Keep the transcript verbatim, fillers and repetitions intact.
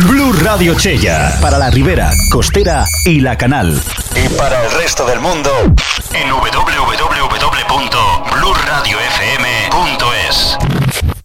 Blu Radio Chella, para la Ribera, Costera y La Canal. Y para el resto del mundo, en doble u doble u doble u punto